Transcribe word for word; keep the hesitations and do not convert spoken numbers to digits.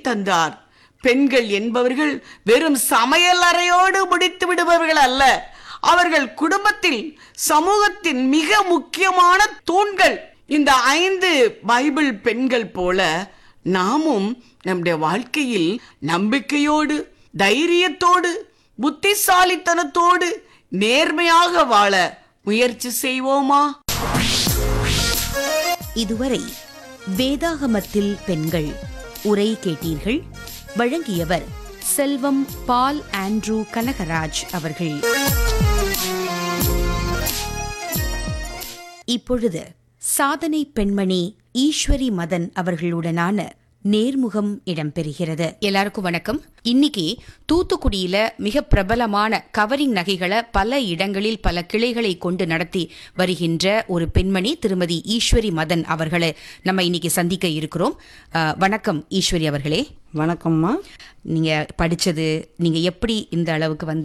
தந்தார். பெண்கள் என்பவர்கள் வெறும் சமையல் அறையோடு முடித்து விடுபவர்கள் அல்ல. அவர்கள் குடும்பத்தில் சமூகத்தின் மிக முக்கியமான தூண்கள். இந்த ஐந்து பைபிள் பெண்கள் போல நாமும் நம்முடைய வாழ்க்கையில் நம்பிக்கையோடு, தைரியத்தோடு, புத்திசாலித்தனத்தோடு நேர்மையாக வாழ முயற்சி செய்வோமா? இதுவரை வேதாகமத்தில் பெண்கள் உரை கேட்டீர்கள். வழங்கியவர் செல்வம் பால் ஆண்ட்ரூ கனகராஜ் அவர்கள். இப்பொழுது சாதனை பெண்மணி ஈஸ்வரி மதன் அவர்களுடனான நேர்முகம் இடம்பெறுகிறது. எல்லாருக்கும் வணக்கம். இன்னைக்கு தூத்துக்குடியில மிக பிரபலமான கவரிங் நகைகளை பல இடங்களில் பல கிளைகளை கொண்டு நடத்தி வருகின்ற ஒரு பெண்மணி திருமதி ஈஸ்வரி மதன் அவர்களை நம்ம இன்னைக்கு சந்திக்க இருக்கிறோம். வணக்கம் ஈஸ்வரி அவர்களே. வணக்கம்மா. நீங்க படிச்சது, நீங்க எப்படி இந்த அளவுக்கு வந்து